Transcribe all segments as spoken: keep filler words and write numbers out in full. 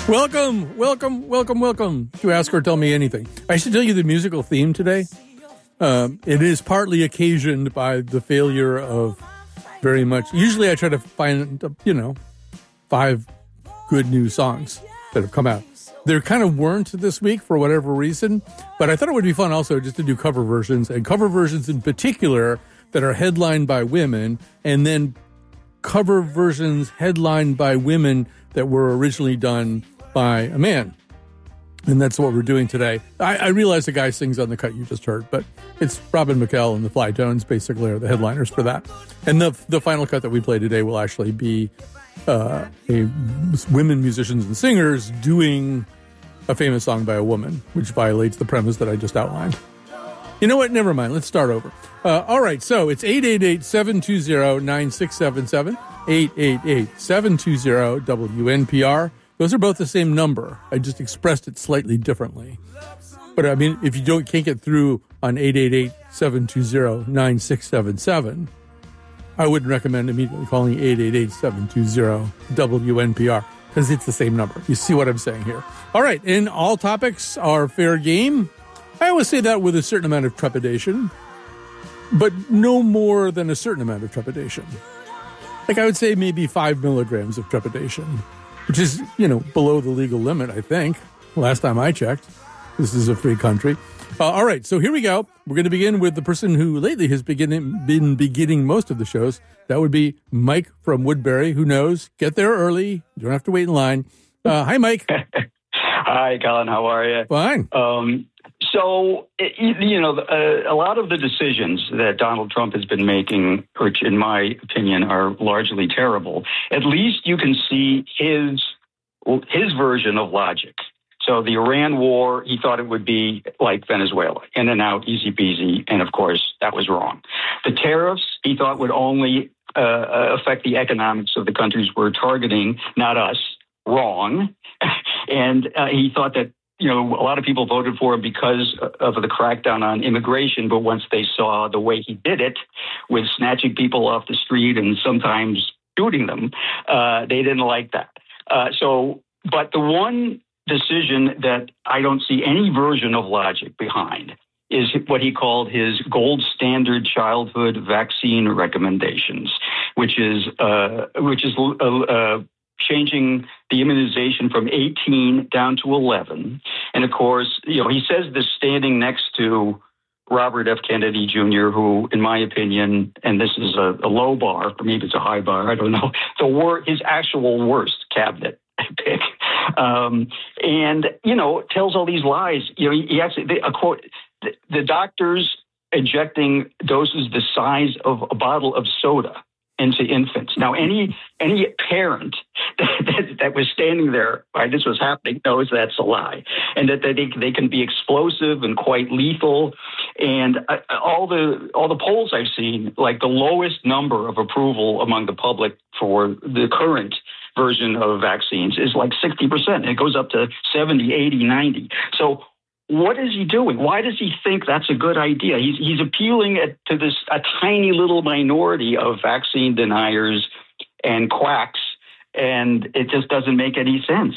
Welcome, welcome, welcome, welcome to Ask or Tell Me Anything. I should tell you the musical theme today. Um, it is partly occasioned by the failure of very much. Usually I try to find, you know, five good new songs that have come out. There kind of weren't this week for whatever reason, but I thought it would be fun also just to do cover versions, and cover versions in particular that are headlined by women, and then cover versions headlined by women that were originally done by a man. And that's what we're doing today. I, I realize the guy sings on the cut you just heard, but it's Robin McKell and the Flytones basically are the headliners for that. And the the final cut that we play today will actually be uh, a women musicians and singers doing a famous song by a woman, which violates the premise that I just outlined. You know what? Never mind. Let's start over. Uh, all right. So it's eight eight eight, seven two zero, nine six seven seven, eight eight eight, seven two zero, W N P R. Those are both the same number. I just expressed it slightly differently. But I mean, if you don't can't get through on eight eight eight, seven two zero, nine six seven seven, I would recommend immediately calling eight eight eight, seven two zero, W N P R because it's the same number. You see what I'm saying here? All right. And all topics are fair game. I always say that with a certain amount of trepidation, but no more than a certain amount of trepidation. Like I would say maybe five milligrams of trepidation, which is, you know, below the legal limit, I think. Last time I checked. This is a free country. Uh, all right, so here we go. We're going to begin with the person who lately has begin, been beginning most of the shows. That would be Mike from Woodbury, who knows, get there early. You don't have to wait in line. Uh, hi, Mike. Hi, Colin. How are you? Fine. Um, so, you know, a lot of the decisions that Donald Trump has been making, which in my opinion are largely terrible, at least you can see his his version of logic. So the Iran war, he thought it would be like Venezuela, in and out, easy peasy. And of course, that was wrong. The tariffs, he thought would only uh, affect the economics of the countries we're targeting, not us. Wrong. And uh, he thought that, you know, a lot of people voted for him because of the crackdown on immigration. But once they saw the way he did it with snatching people off the street and sometimes shooting them, uh, they didn't like that. Uh, so, but the one decision that I don't see any version of logic behind is what he called his gold standard childhood vaccine recommendations, which is uh, which is uh, uh, changing the immunization from eighteen down to eleven. And of course, you know, he says this standing next to Robert F. Kennedy Junior, who, in my opinion, and this is a, a low bar, or maybe it's a high bar, I don't know, the wor- his actual worst cabinet pick. Um, and, you know, tells all these lies. You know, he, he actually, they, a quote, the, the doctors injecting doses the size of a bottle of soda into infants. Now, any any parent that, that, that was standing there while this was happening knows that's a lie, and that, that they, they can be explosive and quite lethal. And uh, all the all the polls I've seen, like the lowest number of approval among the public for the current version of vaccines is like sixty percent. It goes up to seventy, eighty, ninety. So what is he doing? Why does he think that's a good idea? He's he's appealing at, to this a tiny little minority of vaccine deniers and quacks, and it just doesn't make any sense.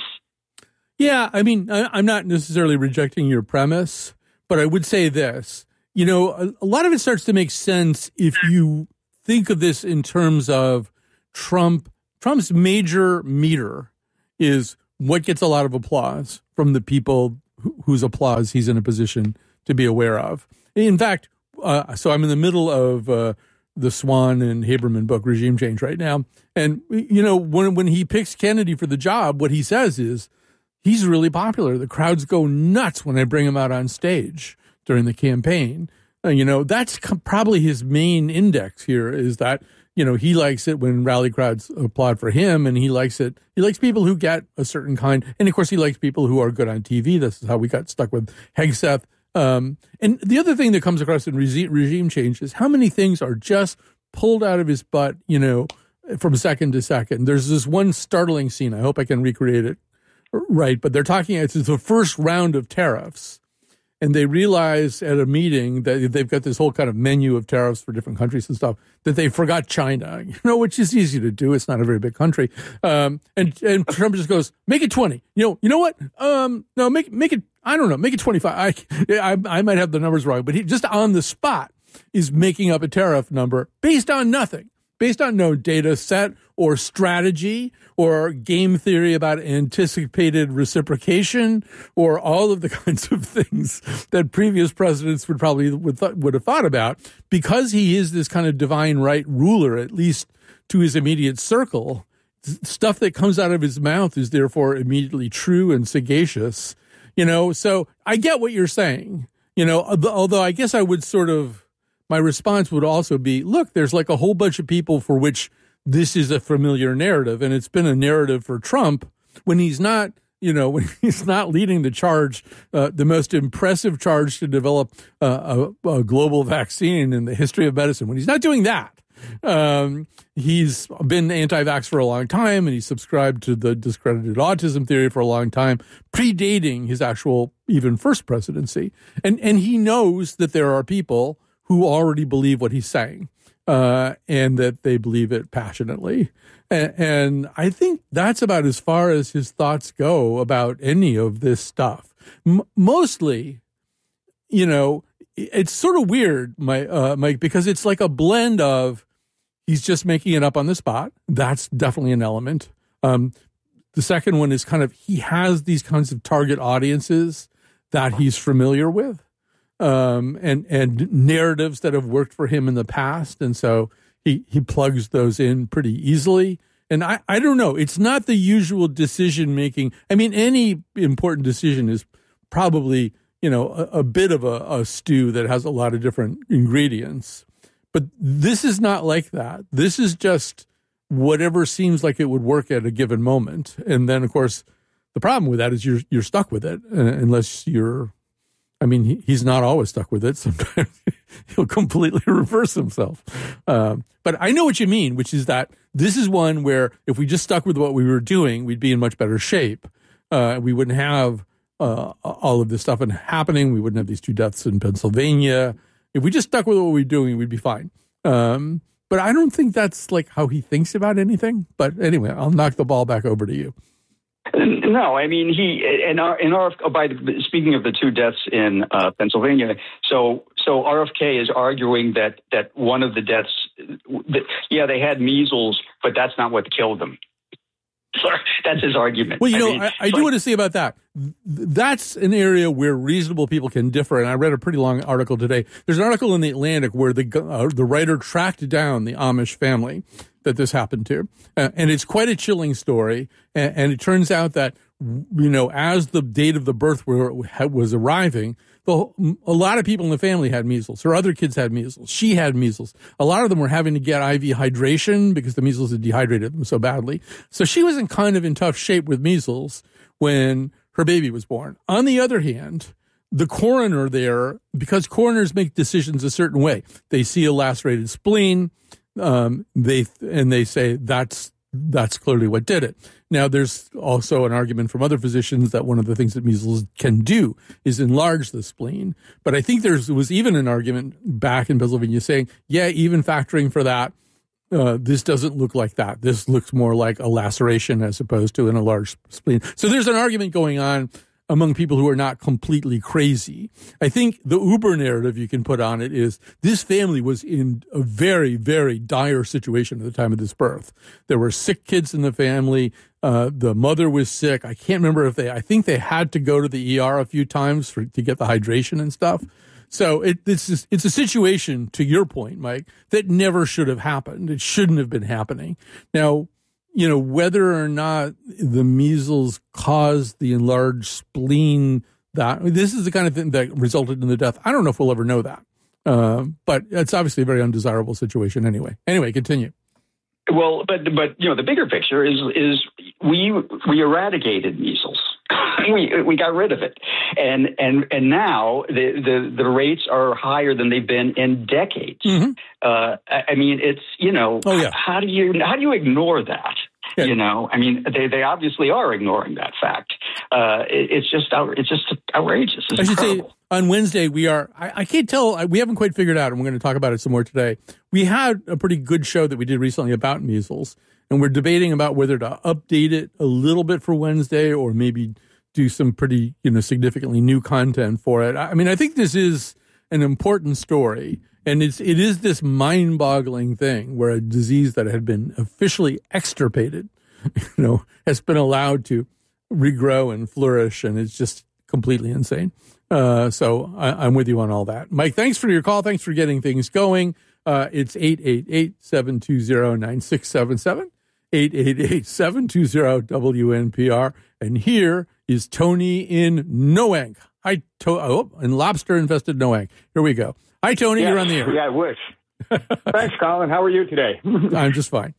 Yeah, I mean, I, I'm not necessarily rejecting your premise, but I would say this. You know, a, a lot of it starts to make sense if you think of this in terms of Trump. Trump's major meter is what gets a lot of applause from the people whose applause he's in a position to be aware of. In fact, uh, so I'm in the middle of uh, the Swan and Haberman book, Regime Change, right now. And, you know, when when he picks Kennedy for the job, what he says is he's really popular. The crowds go nuts when I bring him out on stage during the campaign. Uh, you know, that's co- probably his main index here is that, you know, he likes it when rally crowds applaud for him, and he likes it. He likes people who get a certain kind. And, of course, he likes people who are good on T V. This is how we got stuck with Hegseth. Um, and the other thing that comes across in re- regime change is how many things are just pulled out of his butt, you know, from second to second. There's this one startling scene. I hope I can recreate it right. But they're talking, it's the first round of tariffs. and they realize at a meeting that they've got this whole kind of menu of tariffs for different countries and stuff, that they forgot China, you know, which is easy to do. It's not a very big country. Um, and, and Trump just goes, make it twenty. You know, you know what? Um, no, make, make it, I don't know, make it twenty-five. I, I, I might have the numbers wrong, but he just on the spot is making up a tariff number based on nothing, based on no data set or strategy or game theory about anticipated reciprocation or all of the kinds of things that previous presidents would probably would, th- would have thought about. Because he is this kind of divine right ruler, at least to his immediate circle, stuff that comes out of his mouth is therefore immediately true and sagacious. You know, so I get what you're saying, you know, although I guess I would sort of, my response would also be, look, there's like a whole bunch of people for which this is a familiar narrative, and it's been a narrative for Trump when he's not, you know, when he's not leading the charge, uh, the most impressive charge to develop uh, a, a global vaccine in the history of medicine. When he's not doing that, um, he's been anti-vax for a long time, and he subscribed to the discredited autism theory for a long time, predating his actual even first presidency. And and he knows that there are people who already believe what he's saying, uh, and that they believe it passionately. And, and I think that's about as far as his thoughts go about any of this stuff. M- mostly, you know, it's sort of weird, my, uh, Mike, because it's like a blend of he's just making it up on the spot. That's definitely an element. Um, the second one is kind of he has these kinds of target audiences that he's familiar with. Um, and, and narratives that have worked for him in the past. And so he, he plugs those in pretty easily. And I, I don't know, it's not the usual decision making. I mean, any important decision is probably, you know, a, a bit of a, a stew that has a lot of different ingredients. But this is not like that. This is just whatever seems like it would work at a given moment. And then, of course, the problem with that is you're, you're stuck with it uh, unless you're, I mean, he, he's not always stuck with it. Sometimes he'll completely reverse himself. Um, but I know what you mean, which is that this is one where if we just stuck with what we were doing, we'd be in much better shape. Uh, we wouldn't have uh, all of this stuff happening. We wouldn't have these two deaths in Pennsylvania. If we just stuck with what we were doing, we'd be fine. Um, but I don't think that's like how he thinks about anything. But anyway, I'll knock the ball back over to you. No, I mean, he, in our, in R F K, oh, by the, speaking of the two deaths in uh, Pennsylvania, so so R F K is arguing that, that one of the deaths, that, yeah, they had measles, but that's not what killed them. Sorry, that's his argument. Well, you know, I, mean, I, I do like, want to say about that. That's an area where reasonable people can differ. And I read a pretty long article today. There's an article in the Atlantic where the uh, the writer tracked down the Amish family that this happened to. Uh, and it's quite a chilling story. And, and it turns out that, you know, as the date of the birth were, was arriving, the, a lot of people in the family had measles. Her other kids had measles. She had measles. A lot of them were having to get I V hydration because the measles had dehydrated them so badly. So she was in kind of in tough shape with measles when her baby was born. On the other hand, the coroner there, because coroners make decisions a certain way, they see a lacerated spleen, um, they and they say that's that's clearly what did it. Now, there's also an argument from other physicians that one of the things that measles can do is enlarge the spleen. But I think there was even an argument back in Pennsylvania saying, yeah, even factoring for that, uh, this doesn't look like that. This looks more like a laceration as opposed to an enlarged spleen. So there's an argument going on among people who are not completely crazy. I think the uber narrative you can put on it is this family was in a very, very dire situation at the time of this birth. There were sick kids in the family. Uh, the mother was sick. I can't remember if they, I think they had to go to the E R a few times for, to get the hydration and stuff. So it, it's, just, it's a situation, to your point, Mike, that never should have happened. It shouldn't have been happening. Now, you know, whether or not the measles caused the enlarged spleen, that this is the kind of thing that resulted in the death. I don't know if we'll ever know that. Uh, but it's obviously a very undesirable situation anyway. Anyway, continue. Well, but but you know, the bigger picture is is we we eradicated measles. we we got rid of it, and and and now the the, the rates are higher than they've been in decades. Mm-hmm. Uh, I mean, it's you know, oh, yeah. how do you how do you ignore that? Yeah. You know, I mean, they, they obviously are ignoring that fact. Uh, it, it's just out, it's just outrageous. It's I should incredible. say on Wednesday, we are, I, I can't tell, we haven't quite figured out, and we're going to talk about it some more today. We had a pretty good show that we did recently about measles, and we're debating about whether to update it a little bit for Wednesday or maybe do some pretty, you know, significantly new content for it. I mean, I think this is an important story, and it's, it is this mind-boggling thing where a disease that had been officially extirpated, you know, has been allowed to regrow and flourish, and it's just completely insane. Uh, so I, I'm with you on all that. Mike, thanks for your call. Thanks for getting things going. Uh, it's eight eight eight, seven two zero, nine six seven seven, eight eight eight, seven two zero, W N P R. And here is Tony in Noank. Hi, to- oh, in lobster-infested Noank. Here we go. Hi, Tony. Yes, you're on the air. Yeah, I wish. Thanks, Colin. How are you today? I'm just fine.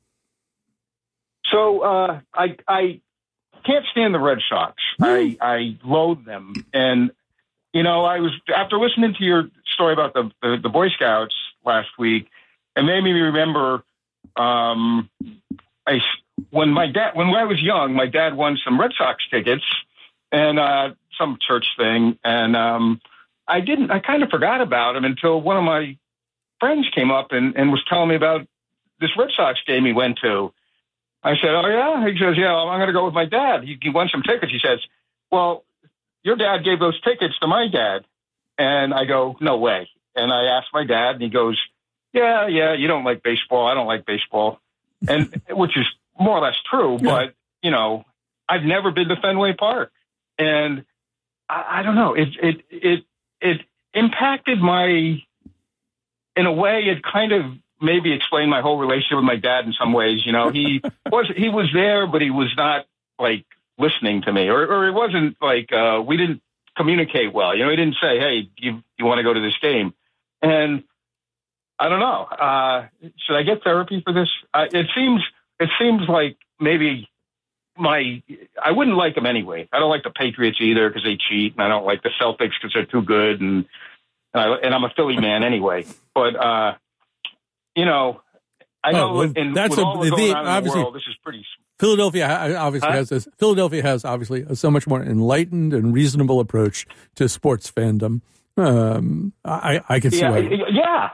So uh, I I can't stand the Red Sox. I, I loathe them. And, you know, I was, after listening to your story about the, the, the Boy Scouts last week, it made me remember um, I, when my dad, when I was young, my dad won some Red Sox tickets and uh, some church thing. And um, I didn't, I kind of forgot about him until one of my friends came up and, and was telling me about this Red Sox game he went to. I said, oh, yeah? He says, yeah, well, I'm going to go with my dad. He, he won some tickets. He says, well, your dad gave those tickets to my dad. And I go, no way. And I asked my dad, and he goes, yeah, yeah, you don't like baseball. I don't like baseball. And which is more or less true. Yeah. But, you know, I've never been to Fenway Park. And I, I don't know. It, it, it, it impacted my, in a way, it kind of maybe explain my whole relationship with my dad in some ways. You know, he was, he was there, but he was not like listening to me, or, or it wasn't like, uh, we didn't communicate well. You know, he didn't say, hey, you, you want to go to this game? And I don't know, uh, should I get therapy for this? Uh, it seems, it seems like maybe my, I wouldn't like them anyway. I don't like the Patriots either, cause they cheat. And I don't like the Celtics cause they're too good. And, and, I, and I'm a Philly man anyway, but, uh, you know, I know oh, well, in, that's with a, all that's going on in the world, this is pretty. Philadelphia obviously huh? has this. Philadelphia has obviously a so much more enlightened and reasonable approach to sports fandom. Um, I I can see yeah, why.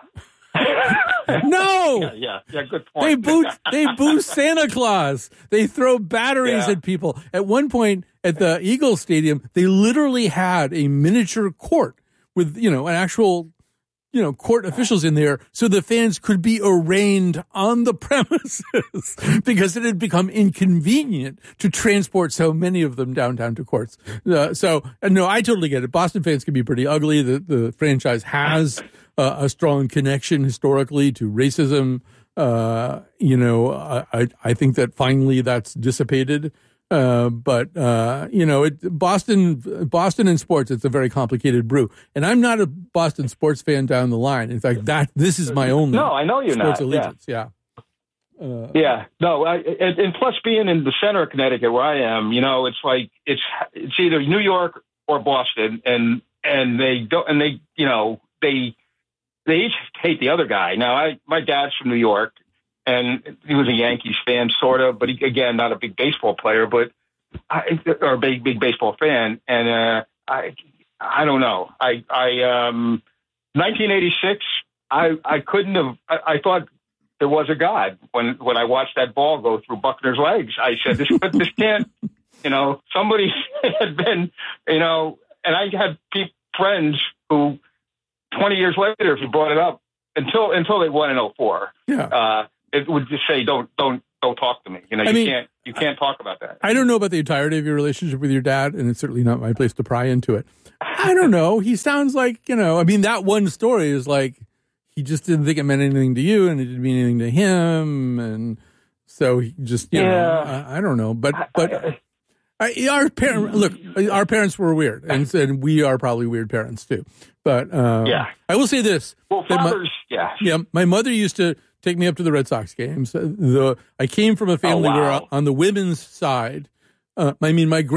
Yeah. No. Yeah, yeah, yeah. Good point. They boo. They boo Santa Claus. They throw batteries yeah. at people. At one point at the Eagles Stadium, they literally had a miniature court with you know an actual. you know, court officials in there so the fans could be arraigned on the premises because it had become inconvenient to transport so many of them downtown to courts. Uh, so, uh, no, I totally get it. Boston fans can be pretty ugly. The, the franchise has uh, a strong connection historically to racism. Uh, you know, I, I think that finally that's dissipated. Uh, but, uh, you know, it, Boston, Boston in sports, it's a very complicated brew. And I'm not a Boston sports fan down the line. In fact, that this is my only no, I know you're sports not. allegiance. Yeah. Yeah. Uh, yeah. No, I, and, and plus being in the center of Connecticut where I am, you know, it's like, it's, it's either New York or Boston. And, and they don't, and they, you know, they, they each hate the other guy. Now, I, my dad's from New York. And he was a Yankees fan, sort of, but he, again, not a big baseball player, but I, or a big, big baseball fan. And uh, I, I don't know. I, I, um, nineteen eighty-six. I, I couldn't have. I, I thought there was a God when, when I watched that ball go through Buckner's legs. I said, "This, this can't." You know, somebody had been, you know, and I had pe- friends who, twenty years later, if you brought it up, until until they won in oh four. Yeah. Uh, it would just say, don't, don't, don't talk to me. You know, I you mean, can't, you can't talk about that. I don't know about the entirety of your relationship with your dad, and it's certainly not my place to pry into it. I don't know. He sounds like, you know, I mean, that one story is like, he just didn't think it meant anything to you, and it didn't mean anything to him. And so he just, you yeah. know, I, I don't know. But, but I, I, our parents, look, our parents were weird, and, and we are probably weird parents too. But um, yeah. I will say this. Well, fathers, my, yeah. Yeah, my mother used to take me up to the Red Sox games. The I came from a family oh, wow. where on the women's side, uh, I mean, my